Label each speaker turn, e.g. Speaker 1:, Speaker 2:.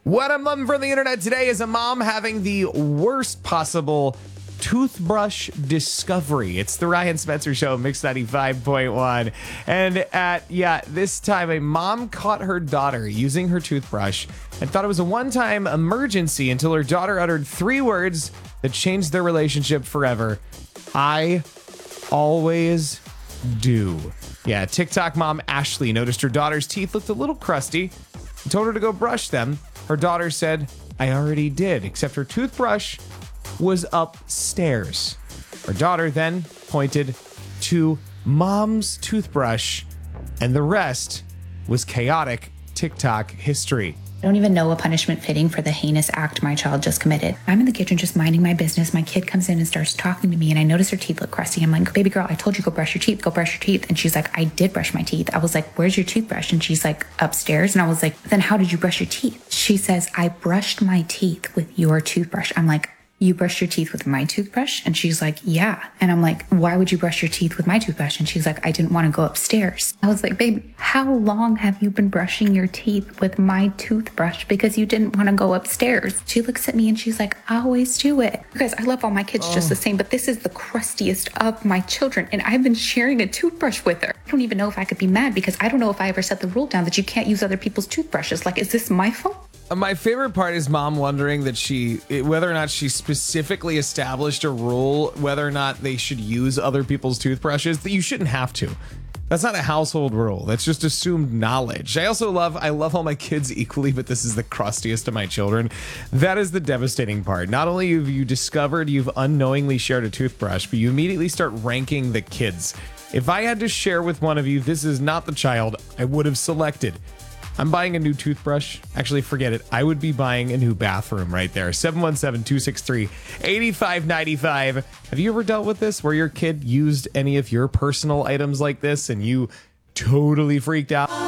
Speaker 1: What I'm loving from the internet today is a mom having the worst possible toothbrush discovery. It's the Ryan Spencer Show, Mix 95.1. And this time a mom caught her daughter using her toothbrush and thought it was a one-time emergency until her daughter uttered 3 words that changed their relationship forever. I always do. Yeah, TikTok mom Ashley noticed her daughter's teeth looked a little crusty and told her to go brush them. Her daughter said, I already did, except her toothbrush was upstairs. Her daughter then pointed to mom's toothbrush, and the rest was chaotic TikTok history.
Speaker 2: I don't even know a punishment fitting for the heinous act my child just committed. I'm in the kitchen just minding my business. My kid comes in and starts talking to me, and I notice her teeth look crusty. I'm like, baby girl, I told you go brush your teeth, go brush your teeth. And she's like, I did brush my teeth. I was like, where's your toothbrush? And she's like, upstairs. And I was like, then how did you brush your teeth? She says, I brushed my teeth with your toothbrush. I'm like, you brushed your teeth with my toothbrush? And she's like, yeah. And I'm like, why would you brush your teeth with my toothbrush? And she's like, I didn't want to go upstairs. I was like, babe, how long have you been brushing your teeth with my toothbrush because you didn't want to go upstairs? She looks at me and she's like, I always do it. You guys, I love all my kids just the same, but this is the crustiest of my children. And I've been sharing a toothbrush with her. I don't even know if I could be mad because I don't know if I ever set the rule down that you can't use other people's toothbrushes. Like, is this my fault?
Speaker 1: My favorite part is mom wondering that whether or not she specifically established a rule, whether or not they should use other people's toothbrushes, that you shouldn't have to. That's not a household rule. That's just assumed knowledge. I love all my kids equally, but this is the crustiest of my children. That is the devastating part. Not only have you discovered you've unknowingly shared a toothbrush, but you immediately start ranking the kids. If I had to share with one of you, this is not the child I would have selected. I'm buying a new toothbrush. Actually, forget it. I would be buying a new bathroom right there. 717-263-8595. Have you ever dealt with this where your kid used any of your personal items like this and you totally freaked out?